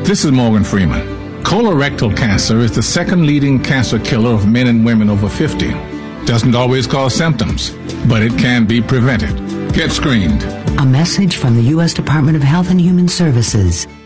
This is Morgan Freeman. Colorectal cancer is the second leading cancer killer of men and women over 50. Doesn't always cause symptoms, but it can be prevented. Get screened. A message from the U.S. Department of Health and Human Services.